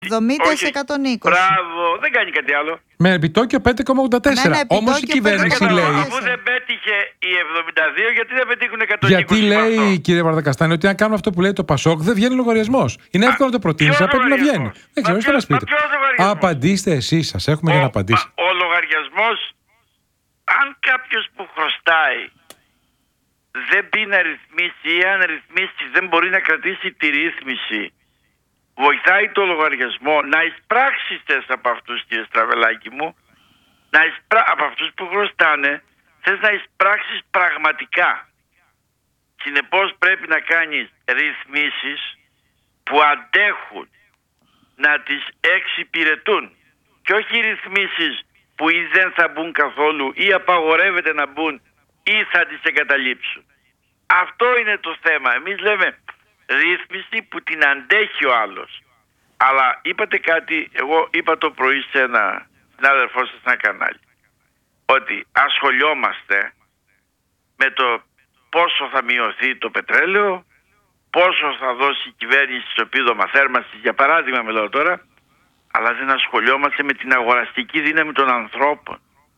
70 σε 120. Μπράβο, δεν κάνει κάτι άλλο. Με επιτόκιο 5,84. Όμως η κυβέρνηση λέει. Αφού δεν πέτυχε οι 72, γιατί δεν πετύχουν 120? Γιατί λέει, κύριε Βαρδακαστάνη, ότι αν κάνουμε αυτό που λέει το Πασόκ, δεν βγαίνει λογαριασμός. Είναι εύκολο να το προτείνει, αλλά πρέπει να βγαίνει. Δεν ξέρω, τι να πείτε. Απαντήστε εσείς, σας έχουμε για να απαντήσετε. Ο λογαριασμός, αν κάποιος που χρωστάει δεν πει να ρυθμίσει ή αν ρυθμίσει δεν μπορεί να κρατήσει τη ρύθμιση, βοηθάει το λογαριασμό να εισπράξει θες από αυτούς, κύριε Στραβελάκη μου, από αυτούς που χρωστάνε, θες να εισπράξεις πραγματικά. Συνεπώς πρέπει να κάνεις ρυθμίσεις που αντέχουν, να τις εξυπηρετούν, και όχι ρυθμίσεις που ή δεν θα μπουν καθόλου ή απαγορεύεται να μπουν ή θα τις εγκαταλείψουν. Αυτό είναι το θέμα. Εμείς λέμε ρύθμιση που την αντέχει ο άλλος. Αλλά είπατε κάτι, εγώ είπα το πρωί σε ένα συνάδελφό σας σε ένα κανάλι, ότι ασχολιόμαστε με το πόσο θα μειωθεί το πετρέλαιο, πόσο θα δώσει η κυβέρνηση στο επίδομα θέρμανσης, για παράδειγμα μιλάω τώρα, αλλά δεν ασχολιόμαστε με την αγοραστική δύναμη των ανθρώπων.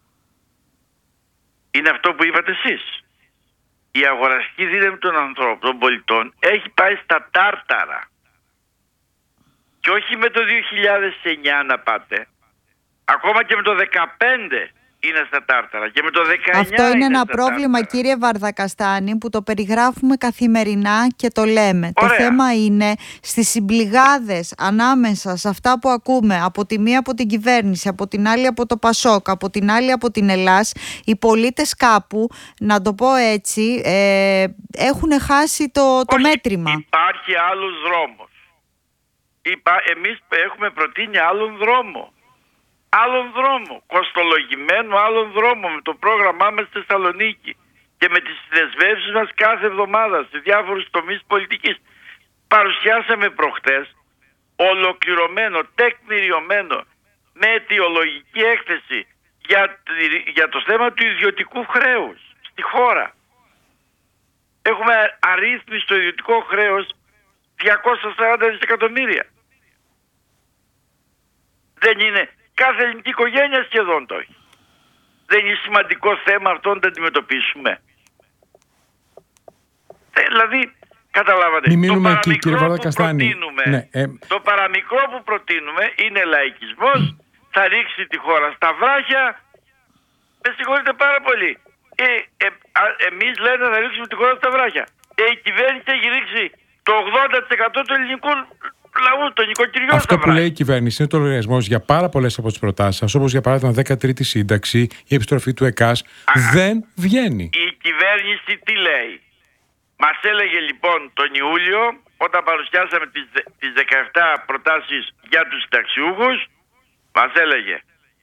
Είναι αυτό που είπατε εσείς. Η αγοραστική δύναμη των ανθρώπων, των πολιτών, έχει πάει στα τάρταρα. Και όχι με το 2009 να πάτε. Ακόμα και με το 2015 είναι στα τάρταρα. Και με το 2019 αυτό είναι ένα πρόβλημα, κύριε Βαρδακαστάνη, που το περιγράφουμε καθημερινά και το λέμε. Ωραία. Το θέμα είναι στις συμπληγάδες ανάμεσα σε αυτά που ακούμε από τη μία από την κυβέρνηση, από την άλλη από το Πασόκ, από την άλλη από την Ελλάς, οι πολίτες κάπου, να το πω έτσι, έχουν χάσει το μέτρημα. Υπάρχει άλλος δρόμος. Εμείς έχουμε προτείνει άλλον δρόμο. Άλλον δρόμο, κοστολογημένο άλλον δρόμο, με το πρόγραμμά μας στη Θεσσαλονίκη και με τις δεσμεύσεις μας κάθε εβδομάδα σε διάφορους τομείς πολιτικής. Παρουσιάσαμε προχτές ολοκληρωμένο, τεκμηριωμένο, με αιτιολογική έκθεση για το θέμα του ιδιωτικού χρέους στη χώρα. Έχουμε αρρύθμιστο ιδιωτικό χρέος 240 δισεκατομμύρια. Δεν είναι... Κάθε ελληνική οικογένεια σχεδόν το έχει. Δεν είναι σημαντικό θέμα αυτό να το αντιμετωπίσουμε? Δηλαδή, καταλάβατε, Μην μείνουμε εκεί, κύριε Βαρδακαστάνη. Το παραμικρό που προτείνουμε είναι λαϊκισμός, θα ρίξει τη χώρα στα βράχια. Με συγχωρείτε πάρα πολύ. Εμείς λέμε θα ρίξουμε τη χώρα στα βράχια. Η κυβέρνηση έχει ρίξει το 80% του ελληνικού λαού, των οικοκυριών. Αυτό που λέει η κυβέρνηση είναι το λογαριασμός για πάρα πολλές από τις προτάσεις σας, όπως για παράδειγμα 13η σύνταξη, η επιστροφή του ΕΚΑΣ. Δεν βγαίνει. Η κυβέρνηση τι λέει? Μας έλεγε λοιπόν τον Ιούλιο, όταν παρουσιάσαμε τις 17 προτάσεις για τους συνταξιούχους, μας έλεγε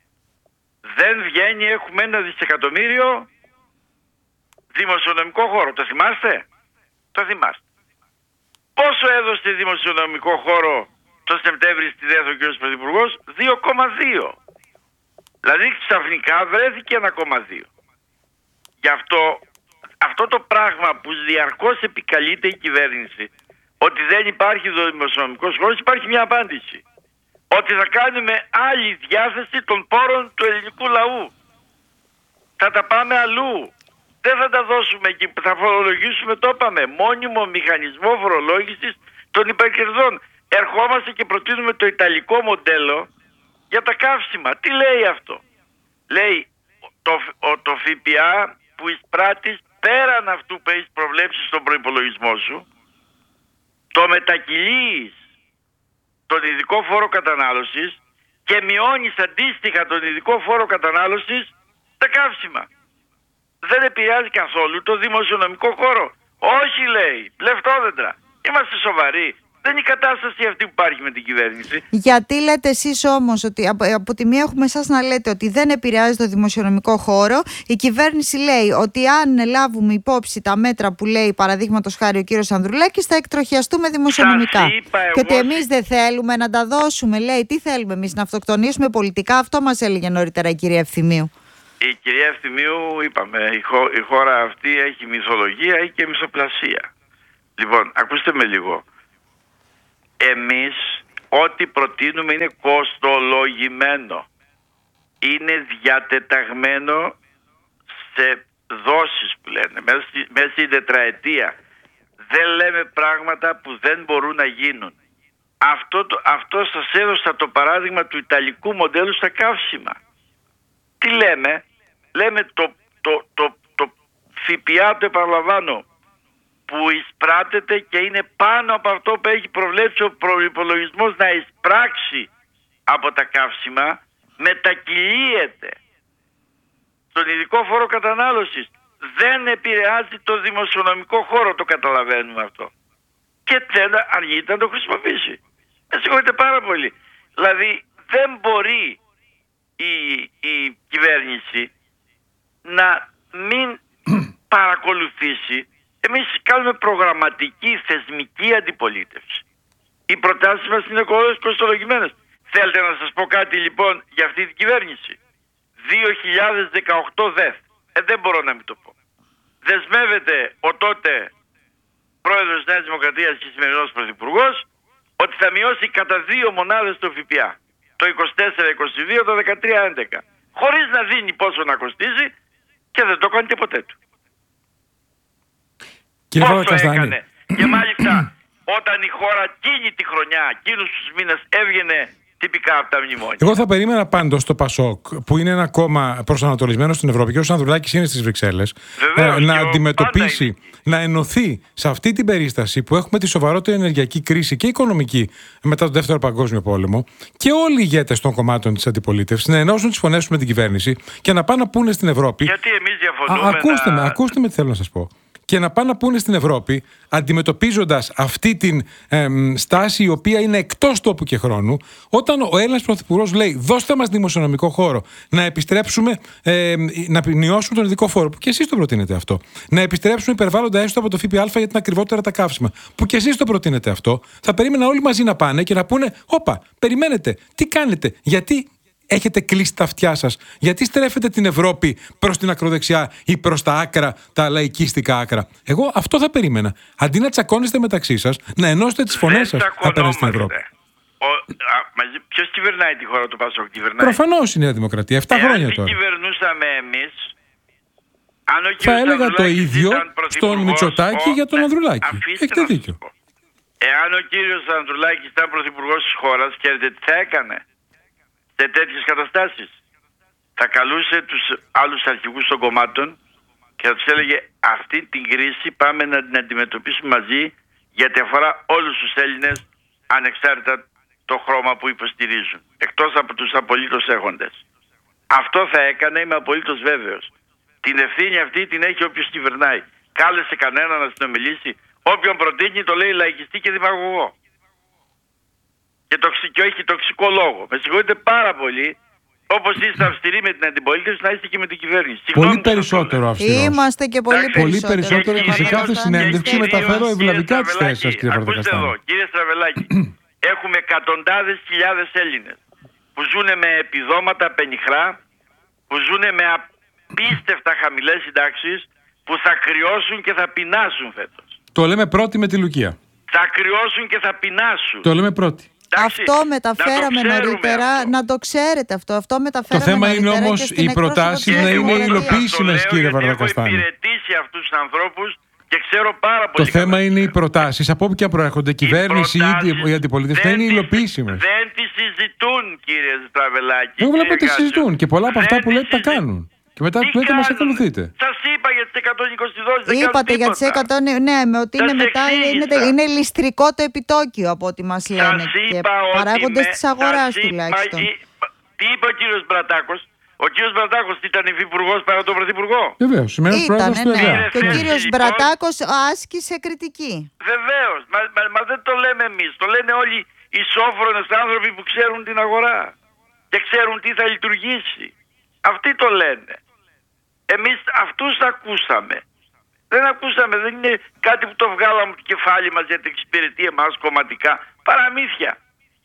δεν βγαίνει, έχουμε 1 δισεκατομμύριο δημοσιονομικό χώρο. Το θυμάστε? Το θυμάστε. Πόσο έδωσε δημοσιονομικό χώρο το Σεπτέμβρη στη ΔΕΘ ο κ. Πρωθυπουργός? 2,2. Δηλαδή ξαφνικά βρέθηκε 1,2. Γι' αυτό το πράγμα που διαρκώς επικαλείται η κυβέρνηση, ότι δεν υπάρχει δημοσιονομικός χώρος, υπάρχει μια απάντηση. Ότι θα κάνουμε άλλη διάθεση των πόρων του ελληνικού λαού. Θα τα πάμε αλλού. Δεν θα τα δώσουμε εκεί, θα φορολογήσουμε, το είπαμε, μόνιμο μηχανισμό φορολόγησης των υπερκερδών. Ερχόμαστε και προτείνουμε το ιταλικό μοντέλο για τα καύσιμα. Τι λέει αυτό? Λέει το ΦΠΑ που εισπράττεις πέραν αυτού που έχεις προβλέψει στον προϋπολογισμό σου, το μετακυλείς τον ειδικό φόρο κατανάλωσης και μειώνεις αντίστοιχα τον ειδικό φόρο κατανάλωσης τα καύσιμα. Δεν επηρεάζει καθόλου το δημοσιονομικό χώρο. Όχι, λέει, λεφτόδεντρα. Είμαστε σοβαροί. Δεν είναι η κατάσταση αυτή που υπάρχει με την κυβέρνηση. Γιατί λέτε εσείς όμως ότι από τη μία έχουμε εσάς να λέτε ότι δεν επηρεάζει το δημοσιονομικό χώρο. Η κυβέρνηση λέει ότι αν λάβουμε υπόψη τα μέτρα που λέει παραδείγματος χάρη ο κύριος Ανδρουλάκης, θα εκτροχιαστούμε δημοσιονομικά. Και ότι εμείς δεν θέλουμε να τα δώσουμε. Λέει, τι θέλουμε εμείς, να αυτοκτονήσουμε πολιτικά? Αυτό μας έλεγε νωρίτερα η κυρία Ευθυμίου. Η κυρία Ευθυμίου, είπαμε, η χώρα αυτή έχει μυθολογία ή και μυθοπλασία. Λοιπόν, ακούστε με λίγο. Εμείς ό,τι προτείνουμε είναι κοστολογημένο. Είναι διατεταγμένο σε δόσεις που λένε, μέσα στην τετραετία. Δεν λέμε πράγματα που δεν μπορούν να γίνουν. Αυτό σας έδωσα το παράδειγμα του ιταλικού μοντέλου στα καύσιμα. Τι λέμε? Λέμε το ΦΠΑ, το επαναλαμβάνω, που εισπράτεται και είναι πάνω από αυτό που έχει προβλέψει ο προϋπολογισμός να εισπράξει από τα καύσιμα, μετακυλίεται στον ειδικό φόρο κατανάλωσης. Δεν επηρεάζει το δημοσιονομικό χώρο, το καταλαβαίνουμε αυτό. Και δεν αργείται να το χρησιμοποιήσει. Συγχωρείτε πάρα πολύ. Δηλαδή δεν μπορεί η κυβέρνηση να μην παρακολουθήσει. Εμείς κάνουμε προγραμματική θεσμική αντιπολίτευση. Οι προτάσεις μας είναι κοστολογημένες. Θέλετε να σας πω κάτι λοιπόν για αυτή την κυβέρνηση? 2018 ΔΕΘ. Δεν μπορώ να μην το πω. Δεσμεύεται ο τότε πρόεδρος της Νέας Δημοκρατίας και σημερινός πρωθυπουργός ότι θα μειώσει κατά 2 μονάδες το ΦΠΑ. Το 24-22, το 13-11. Χωρίς να δίνει πόσο να κοστίζει και δεν το έκανε και ποτέ του. Πόσο έκανε. Και μάλιστα όταν η χώρα εκείνη τη χρονιά, εκείνους τους μήνες έβγαινε τυπικά από τα μνημόνια. Εγώ θα περίμενα πάντως το ΠΑΣΟΚ, που είναι ένα κόμμα προσανατολισμένο στην Ευρώπη και ο Ανδρουλάκης είναι στις Βρυξέλλες, να αντιμετωπίσει, να ενωθεί σε αυτή την περίσταση που έχουμε τη σοβαρότερη ενεργειακή κρίση και οικονομική μετά τον Δεύτερο Παγκόσμιο Πόλεμο, και όλοι οι ηγέτες των κομμάτων της αντιπολίτευσης να ενώσουν τις φωνές τους με την κυβέρνηση και να πάνε να πούνε στην Ευρώπη. Γιατί εμείς διαφωνούμε. Ακούστε με τι θέλω να σας πω. Και να πάνε να πούνε στην Ευρώπη, αντιμετωπίζοντας αυτή την στάση η οποία είναι εκτός τόπου και χρόνου, όταν ο Έλληνας Πρωθυπουργός λέει δώστε μας δημοσιονομικό χώρο, να επιστρέψουμε, να μειώσουμε τον ειδικό φόρο, που και εσείς το προτείνετε αυτό, να επιστρέψουμε υπερβάλλοντα έστω από το ΦΠΑ γιατί είναι ακριβότερα τα καύσιμα, που και εσείς το προτείνετε αυτό, θα περίμενα όλοι μαζί να πάνε και να πούνε όπα, περιμένετε, τι κάνετε, γιατί έχετε κλείσει τα αυτιά σας, γιατί στρέφετε την Ευρώπη προς την ακροδεξιά ή προς τα άκρα, τα λαϊκίστικα άκρα? Εγώ αυτό θα περίμενα. Αντί να τσακώνεστε μεταξύ σας, να ενώσετε τις φωνές σας απέναντι στην Ευρώπη. Ποιος κυβερνάει τη χώρα του ΠΑΣΟΚ? Προφανώς η Νέα Δημοκρατία, 7 χρόνια τώρα. Αν κυβερνούσαμε εμείς, θα έλεγα το ίδιο στον Μητσοτάκη για τον Ανδρουλάκη. Έχετε δίκιο. Εάν ο κύριος Ανδρουλάκης ήταν πρωθυπουργός της χώρας, ξέρετε τι θα έκανε σε τέτοιες καταστάσεις? Θα καλούσε τους άλλους αρχηγούς των κομμάτων και θα τους έλεγε αυτή την κρίση πάμε να την αντιμετωπίσουμε μαζί, γιατί αφορά όλους τους Έλληνες ανεξάρτητα το χρώμα που υποστηρίζουν, εκτός από τους απολύτως έχοντες. Αυτό θα έκανε, είμαι απολύτως βέβαιος. Την ευθύνη αυτή την έχει όποιος κυβερνάει. Κάλεσε κανένα να συνομιλήσει? Όποιον προτείνει το λέει λαϊκιστή και δημαγωγό. Και έχει τοξικό λόγο. Με συγχωρείτε πάρα πολύ, όπως είστε αυστηροί με την αντιπολίτευση, να είστε και με την κυβέρνηση. Πολύ περισσότερο αυστηρός. Είμαστε και πολύ περισσότερο. Και σε κάθε συνέντευξη μεταφέρω ευλαβικά τις θέσεις σας, κύριε Βαρδακαστάνη. Ακούστε εδώ, κύριε Στραβελάκη, έχουμε εκατοντάδες χιλιάδες Έλληνες που ζουν με επιδόματα πενιχρά, που ζουν με απίστευτα χαμηλές συντάξεις, που θα κρυώσουν και θα πεινάσουν φέτος. Το λέμε πρώτοι με τη Λουκία. Θα κρυώσουν και θα πεινάσουν. Το λέμε πρώτοι. Αυτό μεταφέραμε νωρίτερα, να το ξέρετε αυτό. Αυτό μεταφέραμε. Το θέμα είναι όμως οι προτάσεις να είναι υλοποιήσιμες, κύριε Βαρδακαστάνη. Έχω υπηρετήσει αυτούς τους ανθρώπους και ξέρω πάρα πολύ. Το θέμα είναι οι προτάσεις, από όπου και αν προέρχονται, κυβέρνηση ή η αντιπολίτευση, να είναι υλοποιήσιμες. Δεν τις συζητούν, κύριε Στραβελάκη. Εγώ βλέπω ότι συζητούν και πολλά από αυτά που λέτε τα κάνουν. Και μετά του λέτε μας ακολουθείτε. Σας είπα για τις 120 δόσεις. Είπατε για τις 100, ναι, με ότι είναι μετά είναι ληστρικό το επιτόκιο από ό,τι μας λένε. Και παράγοντες της αγοράς τουλάχιστον. Τι είπε ο κύριος Μπρατάκος? Ο κύριος Μπρατάκος ήταν υφυπουργός παρά τον πρωθυπουργό. Βεβαίως, σημαίνει πρόεδρος του ΕΔΑ. Και ο κύριος Μπρατάκος άσκησε κριτική. Βεβαίως, μα δεν το λέμε εμείς. Το λένε όλοι οι σόφρονες άνθρωποι που ξέρουν την αγορά και ξέρουν τι θα λειτουργήσει. Αυτοί το λένε. Εμείς αυτούς ακούσαμε. Δεν ακούσαμε, δεν είναι κάτι που το βγάλαμε από το κεφάλι μας γιατί εξυπηρετεί εμάς κομματικά. Παραμύθια.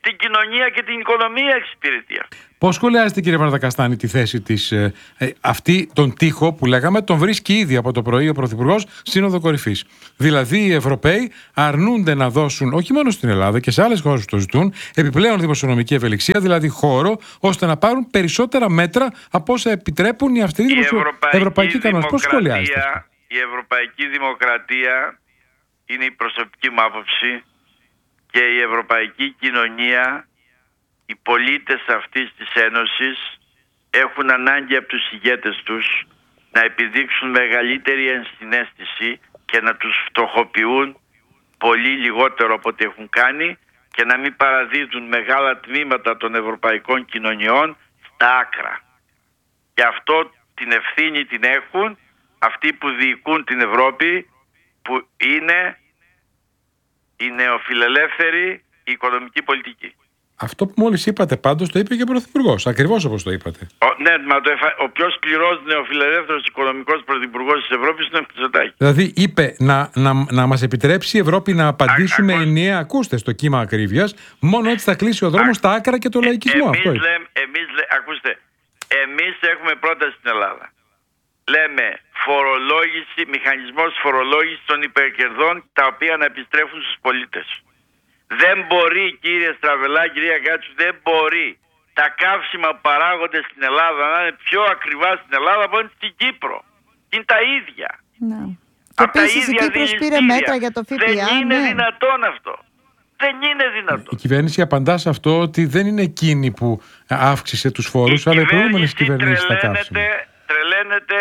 την κοινωνία και την οικονομία εξυπηρετεί αυτό. Πώς σχολιάζετε, κύριε Βαρδακαστάνη, τη θέση της, αυτή τον τοίχο που λέγαμε τον βρίσκει ήδη από το πρωί ο Πρωθυπουργός Σύνοδο Κορυφής? Δηλαδή οι Ευρωπαίοι αρνούνται να δώσουν, όχι μόνο στην Ελλάδα και σε άλλες χώρες που το ζητούν, επιπλέον δημοσιονομική ευελιξία, δηλαδή χώρο, ώστε να πάρουν περισσότερα μέτρα από όσα επιτρέπουν οι αυστηροί ευρωπαϊκοί κανόνες. Πώς σχολιάζετε? Η ευρωπαϊκή δημοκρατία, είναι η προσωπική μου άποψη, και η ευρωπαϊκή κοινωνία, οι πολίτες αυτής της Ένωσης έχουν ανάγκη από τους ηγέτες τους να επιδείξουν μεγαλύτερη ενσυναίσθηση και να τους φτωχοποιούν πολύ λιγότερο από ό,τι έχουν κάνει και να μην παραδίδουν μεγάλα τμήματα των ευρωπαϊκών κοινωνιών στα άκρα. Και αυτό την ευθύνη την έχουν αυτοί που διοικούν την Ευρώπη, που είναι η νεοφιλελεύθερη οικονομική πολιτική. Αυτό που μόλις είπατε πάντως το είπε και ο Πρωθυπουργός, ακριβώς όπως το είπατε. Ο πιο σκληρός νεοφιλελεύθερος οικονομικός πρωθυπουργός της Ευρώπης είναι ο Μητσοτάκης. Δηλαδή είπε να μας επιτρέψει η Ευρώπη να απαντήσουμε ενιαία, ακούστε, στο κύμα ακρίβειας, μόνο έτσι θα κλείσει ο δρόμος στα άκρα και το λαϊκισμό. Ακούστε, εμείς έχουμε πρόταση στην Ελλάδα. Λέμε φορολόγηση, μηχανισμός φορολόγησης των υπερκερδών, τα οποία να επιστρέφουν στους πολίτες. Δεν μπορεί, κύριε Στραβελά, κυρία Γκάτσου, δεν μπορεί τα καύσιμα που παράγονται στην Ελλάδα να είναι πιο ακριβά στην Ελλάδα από ό,τι στην Κύπρο. Είναι τα ίδια. Ναι. Και επίσης η Κύπρος πήρε μέτρα για το ΦΠΑ. Δεν είναι δυνατόν αυτό. Δεν είναι δυνατόν. Η κυβέρνηση απαντά σε αυτό ότι δεν είναι εκείνη που αύξησε τους φόρους, αλλά οι προηγούμενες κυβερνήσεις τα καύσιμα. Τρελαίνεται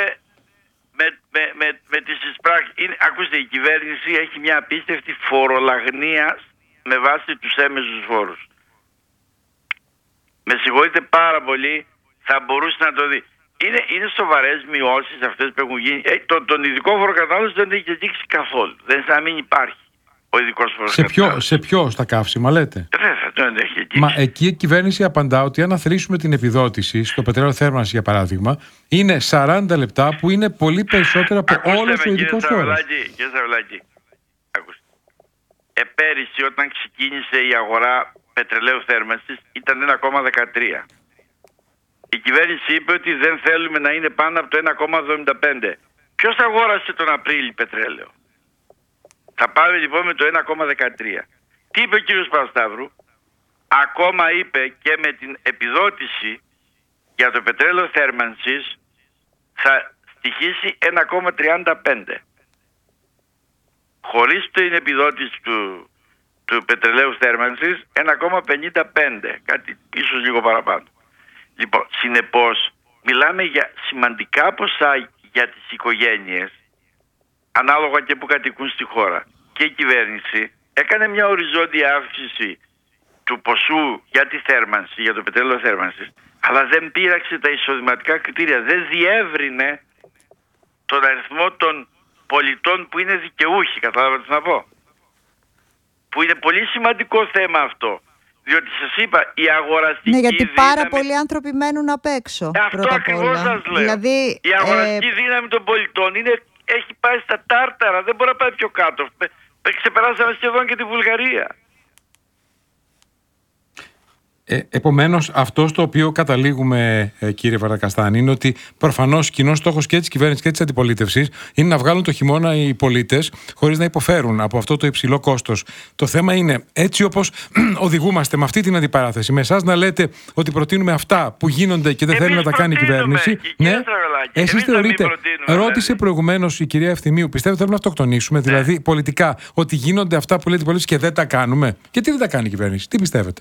με τις εισπράξεις. Ακούστε, η κυβέρνηση έχει μια απίστευτη φορολαγνία με βάση τους έμεσους φόρους. Με συγχωρείτε πάρα πολύ, θα μπορούσε να το δει. Είναι σοβαρές μειώσεις αυτές που έχουν γίνει. Τον ειδικό φοροκατανάλωση δεν έχει δείξει καθόλου. Δεν θα μην υπάρχει ο ειδικός φοροκατανάλωση. Σε ποιο, στα καύσιμα λέτε? Βέβαια, δεν έχει δείξει. Μα εκεί η κυβέρνηση απαντά ότι αν αθροίσουμε την επιδότηση στο πετρέλαιο θέρμανσης, για παράδειγμα, είναι 40 λεπτά που είναι πολύ περισσότερο από όλος ο ειδικός φόρος. Κύριε Σαββελάκη, ακούστε. Πέρυσι όταν ξεκίνησε η αγορά πετρελαίου θέρμανσης ήταν 1,13. Η κυβέρνηση είπε ότι δεν θέλουμε να είναι πάνω από το 1,75. Ποιος αγόρασε τον Απρίλη πετρέλαιο? Θα πάμε λοιπόν με το 1,13. Τι είπε ο κύριος Παπασταύρου? Ακόμα είπε και με την επιδότηση για το πετρέλαιο θέρμανσης θα στοιχήσει 1,35. Χωρίς την επιδότηση του πετρελαίου θέρμανσης 1,55. Κάτι ίσως λίγο παραπάνω. Λοιπόν, συνεπώς μιλάμε για σημαντικά ποσά για τις οικογένειες, ανάλογα και που κατοικούν στη χώρα. Και η κυβέρνηση έκανε μια οριζόντια αύξηση του ποσού για τη θέρμανση, για το πετρέλαιο θέρμανσης, αλλά δεν πείραξε τα εισοδηματικά κριτήρια. Δεν διεύρυνε τον αριθμό των πολιτών που είναι δικαιούχοι, κατάλαβατε τι να πω. Που είναι πολύ σημαντικό θέμα αυτό. Διότι σας είπα, η αγοραστική δύναμη... Ναι, γιατί πάρα δύναμη... πολλοί άνθρωποι μένουν απ' έξω. Αυτό ακριβώς σας λέω. Δηλαδή, η αγοραστική δύναμη των πολιτών έχει πάει στα τάρταρα, δεν μπορεί να πάει πιο κάτω. Ξεπεράσαμε σχεδόν και τη Βουλγαρία. Επομένως, αυτό στο οποίο καταλήγουμε, κύριε Βαρδακαστάνη, είναι ότι προφανώς κοινός στόχος και της κυβέρνησης και της αντιπολίτευσης είναι να βγάλουν το χειμώνα οι πολίτες χωρίς να υποφέρουν από αυτό το υψηλό κόστος. Το θέμα είναι, έτσι όπως οδηγούμαστε με αυτή την αντιπαράθεση, με εσάς να λέτε ότι προτείνουμε αυτά που γίνονται και δεν θέλει να τα κάνει η κυβέρνηση. Ναι, εσείς θεωρείτε, ρώτησε προηγουμένως η κυρία Ευθυμίου, πιστεύετε θέλουμε να αυτοκτονήσουμε, δηλαδή πολιτικά, ότι γίνονται αυτά που λέει η πολίτες και δεν τα κάνουμε? Και τι δεν τα κάνει η κυβέρνηση, τι πιστεύετε?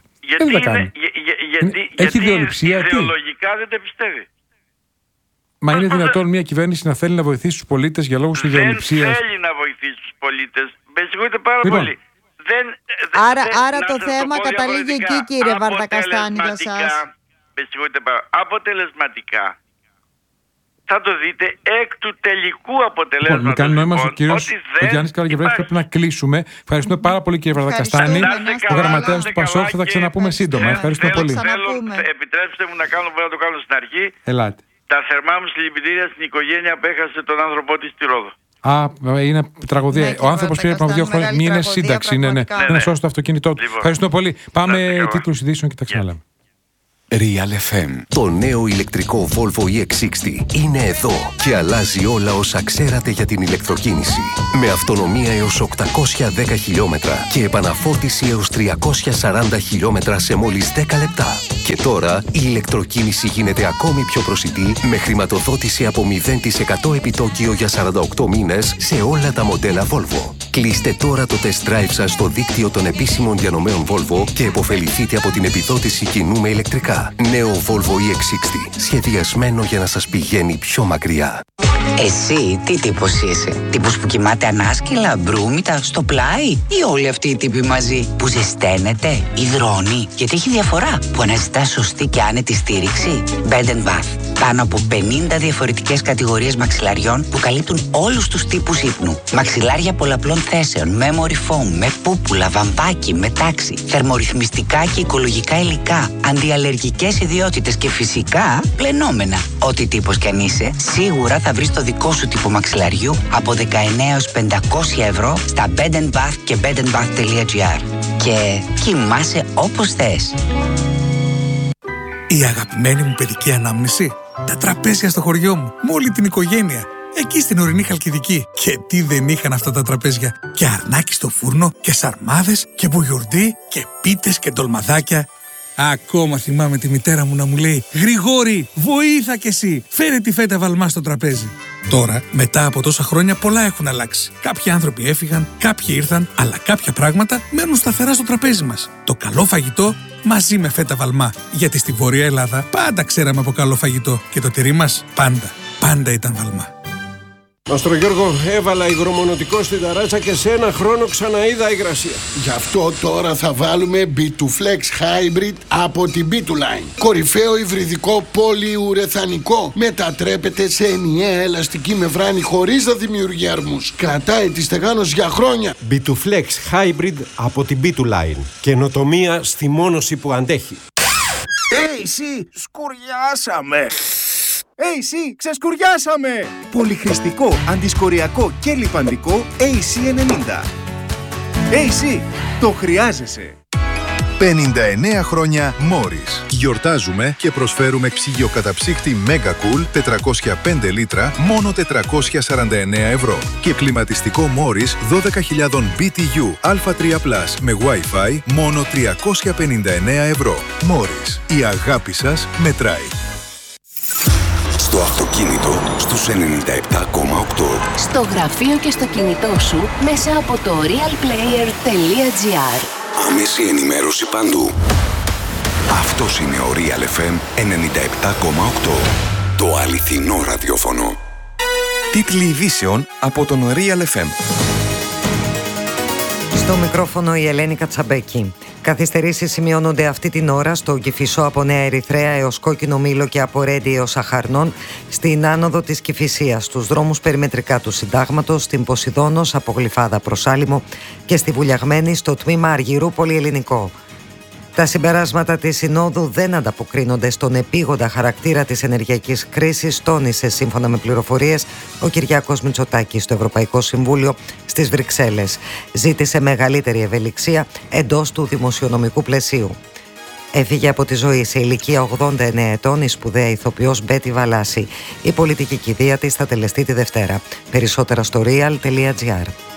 Έχει ιδεολειψία? Ιδεολογικά δεν τα πιστεύει. Μα είναι δυνατόν μια κυβέρνηση να θέλει να βοηθήσει τους πολίτες για λόγους ιδεολειψίας? Δεν θέλει να βοηθήσει τους πολίτες. Με συγχωρείτε πάρα πολύ. Άρα το θέμα καταλήγει εκεί, κύριε Βαρδακαστάνη, για σας. Με συγχωρείτε πάρα. Αποτελεσματικά θα το δείτε εκ του τελικού αποτελέσματος. Λοιπόν, με κάνει νόημα ο κύριος Γιάννης Καραγευρέκης, πρέπει να κλείσουμε. Ευχαριστούμε πάρα πολύ, κύριε Βαρδακαστάνη. Ο γραμματέας του ΠΑΣΟΚ, θα τα ξαναπούμε σύντομα. Ευχαριστούμε πολύ. Επιτρέψτε μου να το κάνω στην αρχή. Ελάτε. Τα θερμά μου συλληπιτήρια στην οικογένεια που έχασε τον άνθρωπό της στη Ρόδο. Είναι τραγωδία. Ναι, ο άνθρωπος πήρε από 2 χρόνια. Μην είναι σύνταξη. Ναι. Να σώσει το αυτοκίνητό του. Ευχαριστούμε πολύ. Πάμε τίτλους ειδήσεων και τα ξαναλέμε. Real FM. Το νέο ηλεκτρικό Volvo EX60 είναι εδώ και αλλάζει όλα όσα ξέρατε για την ηλεκτροκίνηση. Με αυτονομία έως 810 χιλιόμετρα και επαναφόρτιση έως 340 χιλιόμετρα σε μόλις 10 λεπτά. Και τώρα η ηλεκτροκίνηση γίνεται ακόμη πιο προσιτή με χρηματοδότηση από 0% επιτόκιο για 48 μήνες σε όλα τα μοντέλα Volvo. Κλείστε τώρα το test drive σας στο δίκτυο των επίσημων διανομέων Volvo και επωφεληθείτε από την επιδότηση κοινού με ηλεκτρικά. Νέο Volvo EX60, σχεδιασμένο για να σας πηγαίνει πιο μακριά. Εσύ τι τύπος είσαι? Τύπος που κοιμάται ανάσκελα, μπρούμητα, στο πλάι, ή όλοι αυτοί οι τύποι μαζί που ζεσταίνεται, υδρώνει? Γιατί έχει διαφορά που αναζητά σωστή και άνετη στήριξη. Bed & Bath. Πάνω από 50 διαφορετικές κατηγορίες μαξιλαριών που καλύπτουν όλους τους τύπους ύπνου. Μαξιλάρια πολλαπλών θέσεων, memory foam, με πούπουλα, βαμβάκι, με τάξη, θερμορυθμιστικά και οικολογικά υλικά, αντιαλλεργικές ιδιότητες και φυσικά πλενόμενα. Ό,τι τύπος κι αν είσαι, σίγουρα θα βρεις το δικό σου τύπο μαξιλαριού από 19 έως 500 ευρώ στα Bed & Bath και bedandbath.gr. Και κοιμάσαι όπως θες. Η αγαπημένη μου παιδική ανάμνηση. Τα τραπέζια στο χωριό μου, με όλη την οικογένεια. Εκεί στην ορεινή Χαλκιδική. Και τι δεν είχαν αυτά τα τραπέζια. Και αρνάκι στο φούρνο, και σαρμάδες, και μπουγιουρντί, και πίτες και ντολμαδάκια. Ακόμα θυμάμαι τη μητέρα μου να μου λέει «Γρηγόρη, βοήθα κι εσύ, φέρε τη φέτα βαλμά στο τραπέζι». Τώρα, μετά από τόσα χρόνια, πολλά έχουν αλλάξει. Κάποιοι άνθρωποι έφυγαν, κάποιοι ήρθαν, αλλά κάποια πράγματα μένουν σταθερά στο τραπέζι μας. Το καλό φαγητό μαζί με φέτα βαλμά. Γιατί στη Βόρεια Ελλάδα πάντα ξέραμε από καλό φαγητό και το τυρί μας πάντα ήταν βαλμά. Μαστρο Γιώργο, έβαλα υγρομονωτικό στην ταράτσα και σε ένα χρόνο ξαναείδα υγρασία. Γι' αυτό τώρα θα βάλουμε B2Flex Hybrid από την B2Line. Κορυφαίο υβριδικό πολυουρεθανικό. Μετατρέπεται σε ενιαία ελαστική μεμβράνη χωρίς να δημιουργεί αρμούς. Κρατάει τη στεγάνωση για χρόνια. B2Flex Hybrid από την B2Line. Καινοτομία στη μόνωση που αντέχει. Εσύ, σκουριάσαμε! AC, ξεσκουριάσαμε! Πολυχρηστικό, αντισκοριακό και λιπαντικό AC90. AC, το χρειάζεσαι! 59 χρόνια Morris. Γιορτάζουμε και προσφέρουμε ψυγειοκαταψύκτη Mega Cool 405 λίτρα μόνο 449 ευρώ. Και κλιματιστικό Morris 12.000 BTU Α3+, με Wi-Fi μόνο 359 ευρώ. Morris. Η αγάπη σας μετράει. Στο αυτοκίνητο στους 97,8. Στο γραφείο και στο κινητό σου μέσα από το realplayer.gr. Άμεση ενημέρωση παντού. Αυτός είναι ο Real FM 97,8. Το αληθινό ραδιόφωνο. Τίτλοι ειδήσεων από τον Real FM. Στο μικρόφωνο η Ελένη Κατσαμπέκη. Καθυστερήσεις σημειώνονται αυτή την ώρα στο Κηφισό από Νέα Ερυθρέα έως Κόκκινο Μήλο και από Ρέντι έως Αχαρνών, στην άνοδο της Κηφισίας, στους δρόμους περιμετρικά του Συντάγματος, στην Ποσειδώνος από Γλυφάδα προς Άλυμο και στη Βουλιαγμένη στο τμήμα Αργυρού Πολυελληνικό. Τα συμπεράσματα της Συνόδου δεν ανταποκρίνονται στον επίγοντα χαρακτήρα της ενεργειακής κρίσης, τόνισε σύμφωνα με πληροφορίες ο Κυριάκος Μητσοτάκης στο Ευρωπαϊκό Συμβούλιο στις Βρυξέλλες. Ζήτησε μεγαλύτερη ευελιξία εντός του δημοσιονομικού πλαισίου. Έφυγε από τη ζωή σε ηλικία 89 ετών η σπουδαία ηθοποιός Μπέτη Βαλάση. Η πολιτική κηδεία της θα τελεστεί τη Δευτέρα. Περισσότερα στο real.gr.